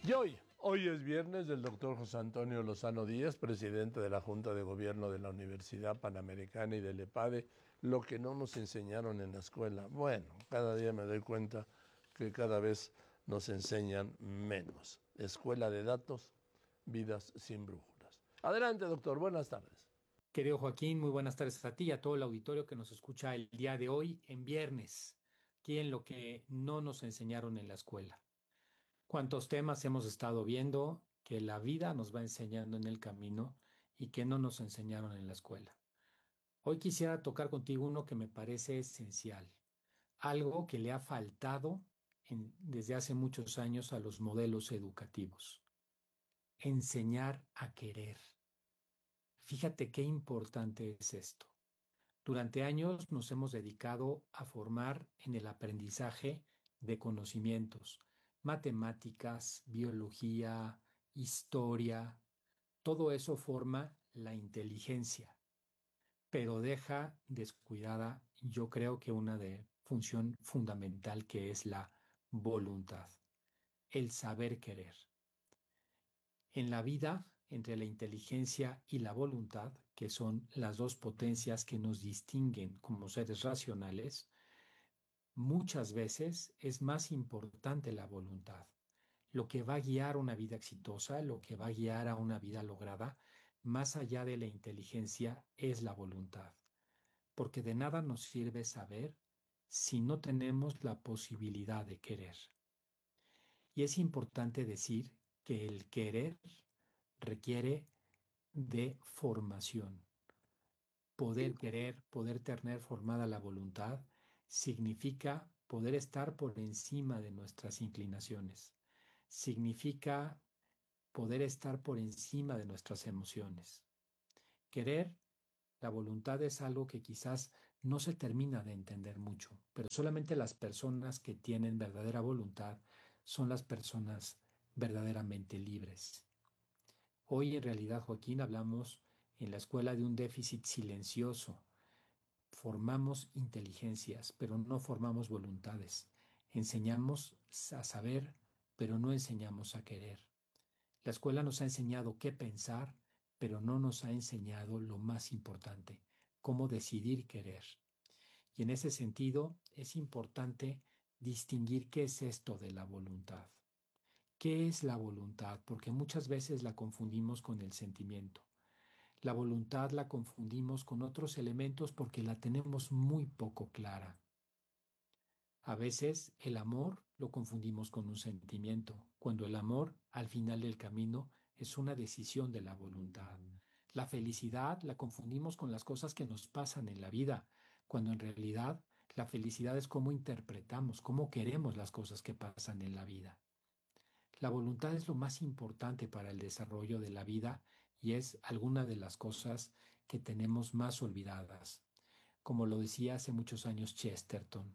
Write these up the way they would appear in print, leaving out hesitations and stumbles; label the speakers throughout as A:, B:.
A: Y hoy es viernes del doctor José Antonio Lozano Díaz, presidente de la Junta de Gobierno de la Universidad Panamericana y del EPADE, lo que no nos enseñaron en la escuela. Bueno, cada día me doy cuenta que cada vez nos enseñan menos. Escuela de datos, vidas sin brújulas. Adelante, doctor, buenas tardes.
B: Querido Joaquín, muy buenas tardes a ti y a todo el auditorio que nos escucha el día de hoy en viernes, aquí en lo que no nos enseñaron en la escuela. ¿Cuántos temas hemos estado viendo que la vida nos va enseñando en el camino y que no nos enseñaron en la escuela? Hoy quisiera tocar contigo uno que me parece esencial, algo que le ha faltado desde hace muchos años a los modelos educativos: enseñar a querer. Fíjate qué importante es esto. Durante años nos hemos dedicado a formar en el aprendizaje de conocimientos, matemáticas, biología, historia. Todo eso forma la inteligencia, pero deja descuidada, yo creo que una de función fundamental, que es la voluntad, el saber querer. En la vida, entre la inteligencia y la voluntad, que son las dos potencias que nos distinguen como seres racionales, muchas veces es más importante la voluntad. Lo que va a guiar una vida exitosa, lo que va a guiar a una vida lograda, más allá de la inteligencia, es la voluntad. Porque de nada nos sirve saber si no tenemos la posibilidad de querer. Y es importante decir que el querer requiere de formación. Poder querer, poder tener formada la voluntad, significa poder estar por encima de nuestras inclinaciones. Significa poder estar por encima de nuestras emociones. Querer, la voluntad, es algo que quizás no se termina de entender mucho, pero solamente las personas que tienen verdadera voluntad son las personas verdaderamente libres. Hoy en realidad, Joaquín, hablamos en la escuela de un déficit silencioso. Formamos inteligencias, pero no formamos voluntades. Enseñamos a saber, pero no enseñamos a querer. La escuela nos ha enseñado qué pensar, pero no nos ha enseñado lo más importante: cómo decidir querer. Y en ese sentido es importante distinguir qué es esto de la voluntad. ¿Qué es la voluntad? Porque muchas veces la confundimos con el sentimiento. La voluntad la confundimos con otros elementos porque la tenemos muy poco clara. A veces el amor lo confundimos con un sentimiento, cuando el amor, al final del camino, es una decisión de la voluntad. La felicidad la confundimos con las cosas que nos pasan en la vida, cuando en realidad la felicidad es cómo interpretamos, cómo queremos las cosas que pasan en la vida. La voluntad es lo más importante para el desarrollo de la vida y es alguna de las cosas que tenemos más olvidadas. Como lo decía hace muchos años Chesterton: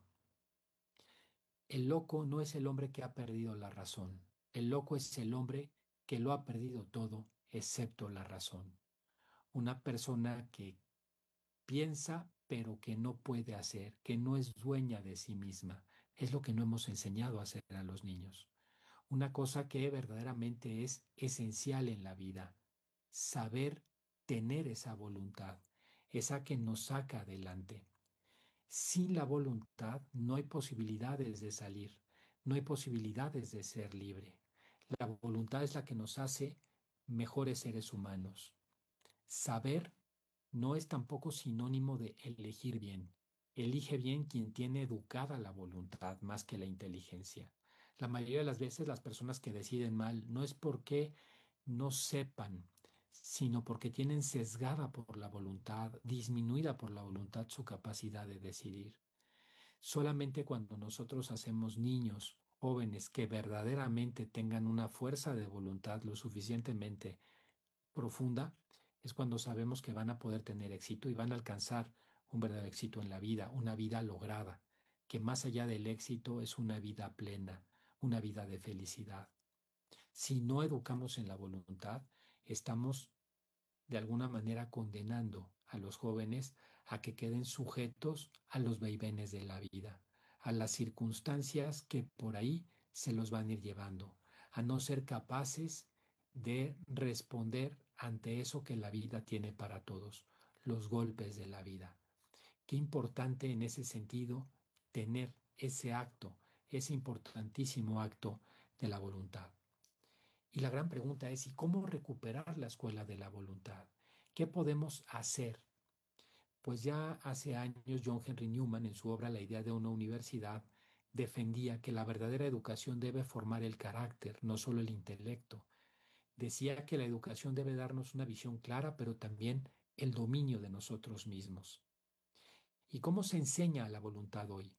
B: el loco no es el hombre que ha perdido la razón. El loco es el hombre que lo ha perdido todo excepto la razón. Una persona que piensa pero que no puede hacer, que no es dueña de sí misma. Es lo que no hemos enseñado a hacer a los niños. Una cosa que verdaderamente es esencial en la vida: saber tener esa voluntad, esa que nos saca adelante. Sin la voluntad no hay posibilidades de salir, no hay posibilidades de ser libre. La voluntad es la que nos hace mejores seres humanos. Saber no es tampoco sinónimo de elegir bien. Elige bien quien tiene educada la voluntad más que la inteligencia. La mayoría de las veces las personas que deciden mal no es porque no sepan, sino porque tienen sesgada por la voluntad, disminuida por la voluntad, su capacidad de decidir. Solamente cuando nosotros hacemos niños, jóvenes que verdaderamente tengan una fuerza de voluntad lo suficientemente profunda, es cuando sabemos que van a poder tener éxito y van a alcanzar un verdadero éxito en la vida, una vida lograda, que más allá del éxito es una vida plena, una vida de felicidad. Si no educamos en la voluntad, estamos de alguna manera condenando a los jóvenes a que queden sujetos a los vaivenes de la vida, a las circunstancias que por ahí se los van a ir llevando, a no ser capaces de responder ante eso que la vida tiene para todos, los golpes de la vida. Qué importante en ese sentido tener ese acto, ese importantísimo acto de la voluntad. Y la gran pregunta es, ¿y cómo recuperar la escuela de la voluntad? ¿Qué podemos hacer? Pues ya hace años John Henry Newman, en su obra La idea de una universidad, defendía que la verdadera educación debe formar el carácter, no solo el intelecto. Decía que la educación debe darnos una visión clara, pero también el dominio de nosotros mismos. ¿Y cómo se enseña la voluntad hoy?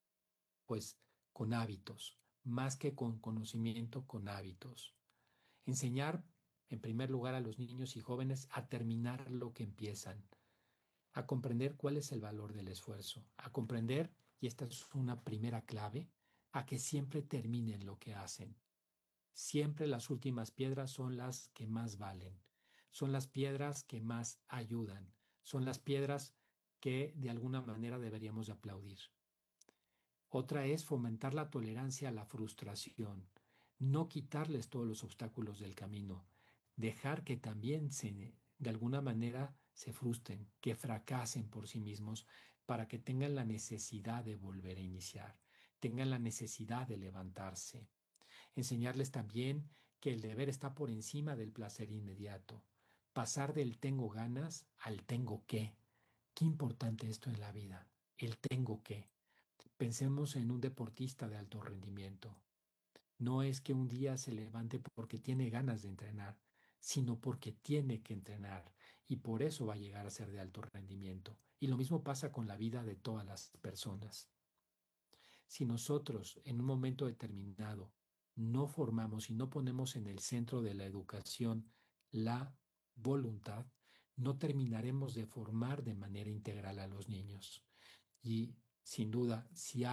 B: Pues con hábitos, más que con conocimiento, con hábitos. Enseñar, en primer lugar, a los niños y jóvenes a terminar lo que empiezan, a comprender cuál es el valor del esfuerzo, a comprender, y esta es una primera clave, a que siempre terminen lo que hacen. Siempre las últimas piedras son las que más valen, son las piedras que más ayudan, son las piedras que de alguna manera deberíamos aplaudir. Otra es fomentar la tolerancia a la frustración, no quitarles todos los obstáculos del camino, dejar que también de alguna manera se frustren, que fracasen por sí mismos para que tengan la necesidad de volver a iniciar, tengan la necesidad de levantarse. Enseñarles también que el deber está por encima del placer inmediato, pasar del tengo ganas al tengo que. Qué importante esto en la vida, el tengo que. Pensemos en un deportista de alto rendimiento. No es que un día se levante porque tiene ganas de entrenar, sino porque tiene que entrenar y por eso va a llegar a ser de alto rendimiento. Y lo mismo pasa con la vida de todas las personas. Si nosotros en un momento determinado no formamos y no ponemos en el centro de la educación la voluntad, no terminaremos de formar de manera integral a los niños. Y sin duda, si